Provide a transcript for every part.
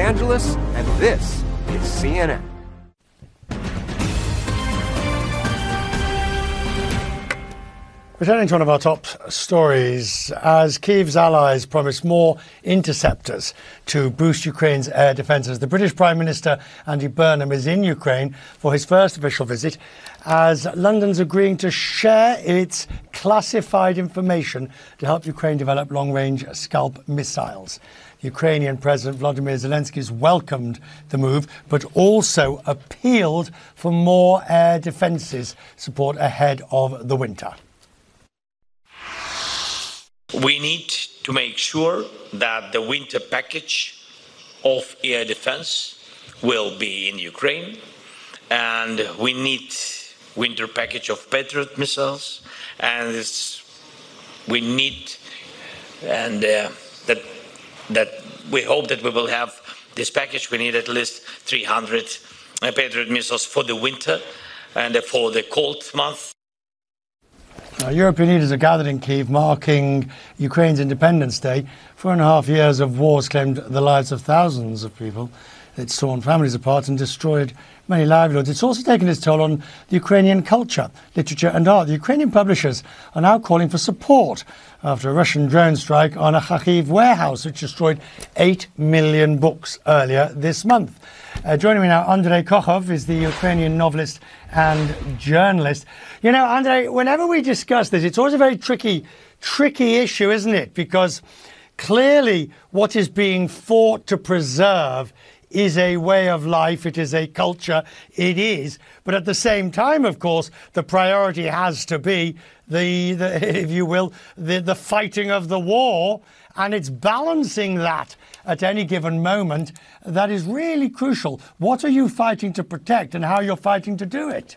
Angeles, and this is CNN. Returning to one of our top stories, as Kyiv's allies promise more interceptors to boost Ukraine's air defences, the British Prime Minister Andy Burnham is in Ukraine for his first official visit, as London's agreeing to share its classified information to help Ukraine develop long-range Scalp missiles. Ukrainian President Volodymyr Zelensky has welcomed the move, but also appealed for more air defences support ahead of the winter. We need to make sure that the winter package of air defense will be in Ukraine, and we need winter package of Patriot missiles, and we need, and that we hope that we will have this package. We need at least 300 Patriot missiles for the winter and for the cold month. European leaders are gathered in Kyiv, marking Ukraine's Independence Day. 4.5 years of wars claimed the lives of thousands of people. It's torn families apart and destroyed many livelihoods. It's also taken its toll on the Ukrainian culture, literature and art. The Ukrainian publishers are now calling for support after a Russian drone strike on a Kharkiv warehouse, which destroyed 8 million books earlier this month. Joining me now, Andrei Kochov is the Ukrainian novelist and journalist. You know, Andrei, whenever we discuss this, it's always a very tricky issue, isn't it? Because clearly what is being fought to preserve is a way of life, it is a culture, it is. But at the same time, of course, the priority has to be the if you will, the fighting of the war. And it's balancing that at any given moment that is really crucial. What are you fighting to protect and how you're fighting to do it?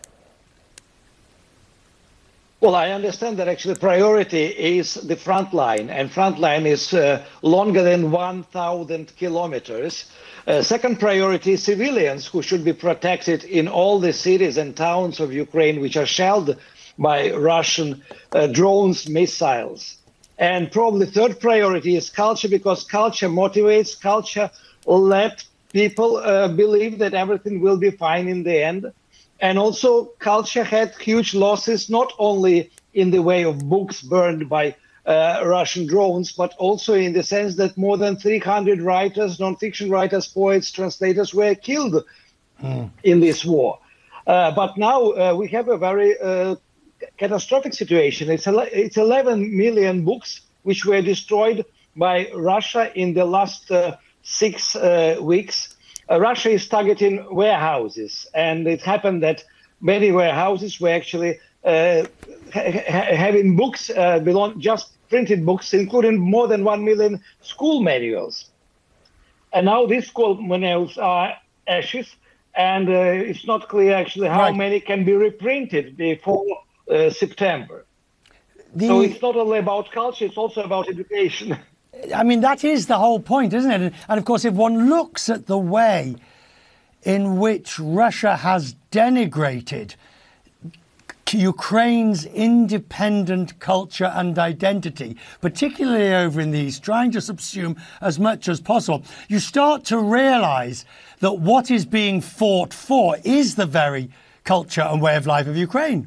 Well, I understand that actually priority is the front line, and front line is longer than 1,000 kilometers. Second priority is civilians who should be protected in all the cities and towns of Ukraine which are shelled by Russian drones, missiles. And probably third priority is culture, because culture motivates, culture let people believe that everything will be fine in the end. And also culture had huge losses, not only in the way of books burned by Russian drones, but also in the sense that more than 300 writers, non-fiction writers, poets, translators were killed in this war. But now we have a very catastrophic situation. It's 11 million books which were destroyed by Russia in the last 6 weeks. Russia is targeting warehouses, and it happened that many warehouses were actually having books, just printed books, including more than 1 million school manuals. And now these school manuals are ashes, and it's not clear actually how many can be reprinted before September. So it's not only about culture, it's also about education. I mean, that is the whole point, isn't it? And of course, if one looks at the way in which Russia has denigrated Ukraine's independent culture and identity, particularly over in the East, trying to subsume as much as possible, you start to realise that what is being fought for is the very culture and way of life of Ukraine.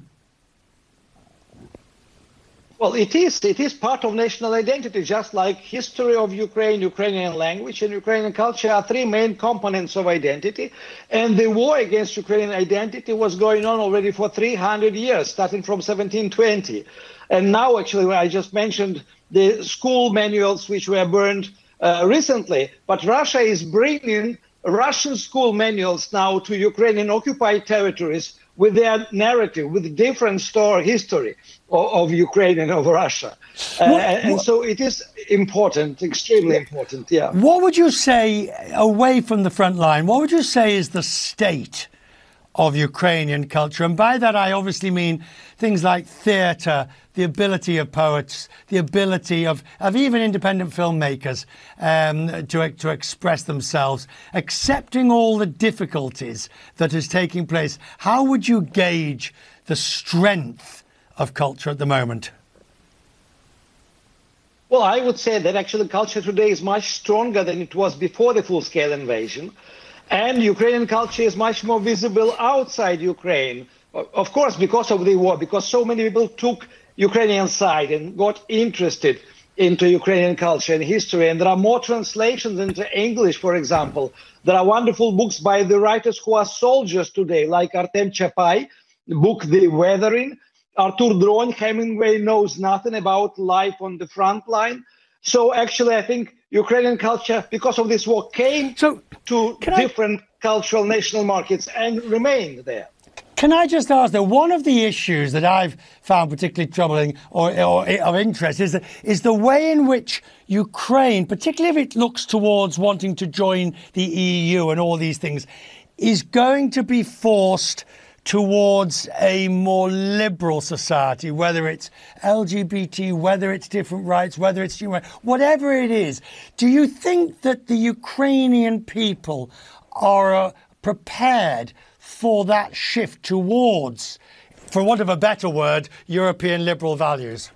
Well, it is part of national identity, just like history of Ukraine, Ukrainian language and Ukrainian culture are three main components of identity. And the war against Ukrainian identity was going on already for 300 years, starting from 1720. And now, actually, I just mentioned the school manuals which were burned recently, but Russia is bringing Russian school manuals now to Ukrainian occupied territories with their narrative, with different history of Ukraine and of Russia. And so it is important, extremely important, yeah. What would you say, away from the front line, what would you say is the state of Ukrainian culture? And by that I obviously mean things like theatre, the ability of poets, the ability of even independent filmmakers to express themselves, accepting all the difficulties that is taking place. How would you gauge the strength of culture at the moment? Well, I would say that actually culture today is much stronger than it was before the full-scale invasion. And Ukrainian culture is much more visible outside Ukraine. Of course, because of the war, because so many people took Ukrainian side and got interested into Ukrainian culture and history. And there are more translations into English, for example. There are wonderful books by the writers who are soldiers today, like Artem Chapai, the book The Weathering. Artur Dron, Hemingway knows nothing about life on the front line. So actually, I think Ukrainian culture, because of this war, came to different cultural national markets and remained there. Can I just ask, though, one of the issues that I've found particularly troubling or of interest is the way in which Ukraine, particularly if it looks towards wanting to join the EU and all these things, is going to be forced towards a more liberal society, whether it's LGBT, whether it's different rights, whether it's human rights, whatever it is. Do you think that the Ukrainian people are prepared for that shift towards, for want of a better word, European liberal values?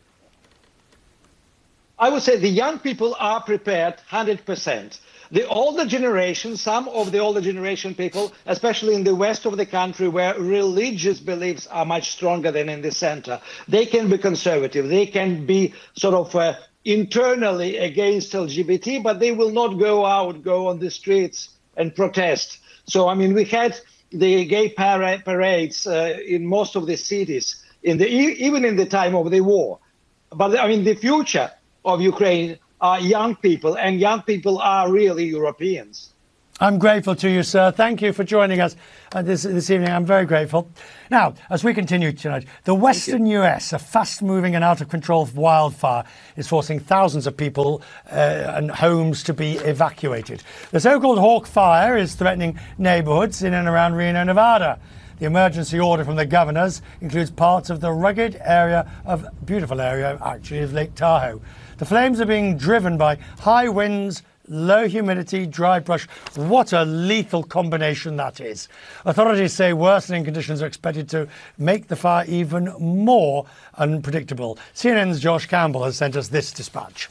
I would say the young people are prepared 100%. The older generation, some of the older generation people, especially in the west of the country where religious beliefs are much stronger than in the center, they can be conservative. They can be sort of internally against LGBT, but they will not go on the streets and protest. So, I mean, we had the gay parades in most of the cities, even in the time of the war. But, I mean, the future of Ukraine are young people, and young people are really Europeans. I'm grateful to you, sir. Thank you for joining us this evening. I'm very grateful. Now, as we continue tonight, the western US, a fast-moving and out-of-control wildfire, is forcing thousands of people and homes to be evacuated. The so-called Hawk Fire is threatening neighborhoods in and around Reno, Nevada. The emergency order from the governors includes parts of the rugged area beautiful area, actually, of Lake Tahoe. The flames are being driven by high winds, low humidity, dry brush. What a lethal combination that is. Authorities say worsening conditions are expected to make the fire even more unpredictable. CNN's Josh Campbell has sent us this dispatch.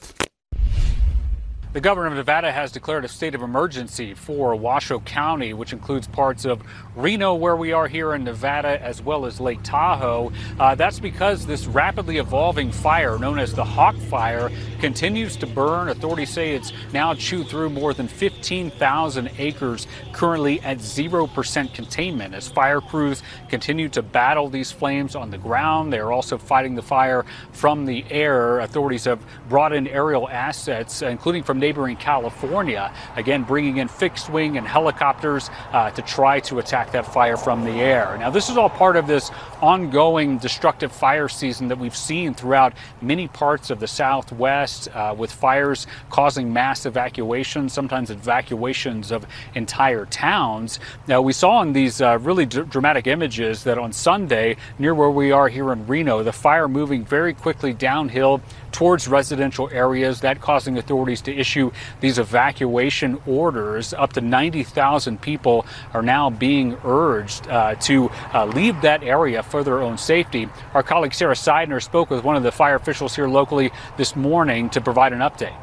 The governor of Nevada has declared a state of emergency for Washoe County, which includes parts of Reno, where we are here in Nevada, as well as Lake Tahoe. That's because this rapidly evolving fire, known as the Hawk Fire, continues to burn. Authorities say it's now chewed through more than 15,000 acres, currently at 0% containment. As fire crews continue to battle these flames on the ground, they are also fighting the fire from the air. Authorities have brought in aerial assets, including from neighboring California, again bringing in fixed wing and helicopters to try to attack that fire from the air. Now, this is all part of this ongoing destructive fire season that we've seen throughout many parts of the Southwest, with fires causing mass evacuations, sometimes evacuations of entire towns. Now, we saw in these really dramatic images that on Sunday, near where we are here in Reno, the fire moving very quickly downhill towards residential areas, that causing authorities to issue these evacuation orders. Up to 90,000 people are now being urged to leave that area for their own safety. Our colleague Sarah Seidner spoke with one of the fire officials here locally this morning to provide an update.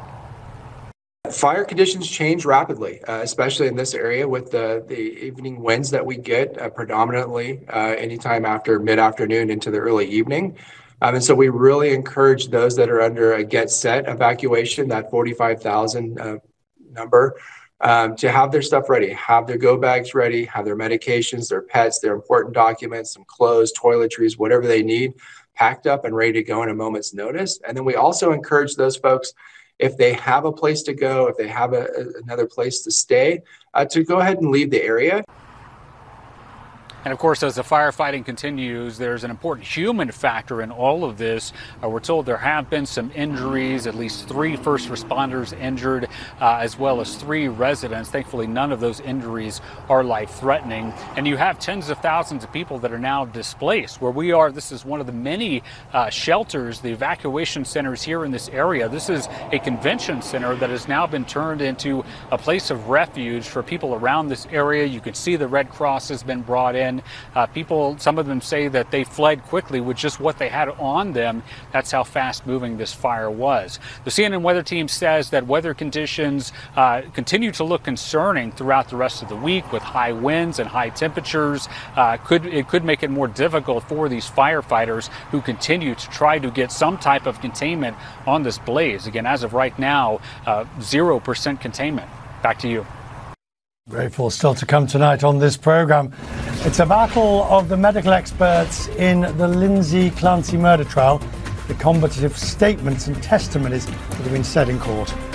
Fire conditions change rapidly, especially in this area with the evening winds that we get predominantly anytime after mid-afternoon into the early evening. And so we really encourage those that are under a get set evacuation, that 45,000 number, to have their stuff ready, have their go bags ready, have their medications, their pets, their important documents, some clothes, toiletries, whatever they need, packed up and ready to go in a moment's notice. And then we also encourage those folks, if they have a place to go, if they have another place to stay, to go ahead and leave the area. And of course, as the firefighting continues, there's an important human factor in all of this. We're told there have been some injuries, at least 3 first responders injured, as well as 3 residents. Thankfully, none of those injuries are life-threatening. And you have tens of thousands of people that are now displaced. Where we are, this is one of the many shelters, the evacuation centers here in this area. This is a convention center that has now been turned into a place of refuge for people around this area. You can see the Red Cross has been brought in. in. Some of them say that they fled quickly with just what they had on them. That's how fast moving this fire was. The CNN weather team says that weather conditions continue to look concerning throughout the rest of the week with high winds and high temperatures. It could make it more difficult for these firefighters who continue to try to get some type of containment on this blaze. Again, as of right now, 0% containment. Back to you. Grateful still to come tonight on this programme. It's a battle of the medical experts in the Lindsay Clancy murder trial, the combative statements and testimonies that have been said in court.